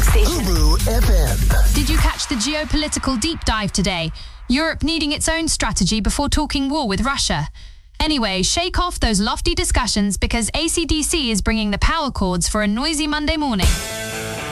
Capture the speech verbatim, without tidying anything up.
station. Ubu F M. Did you catch the geopolitical deep dive today? Europe needing its own strategy before talking war with Russia. Anyway, shake off those lofty discussions because A C D C is bringing the power chords for a noisy Monday morning.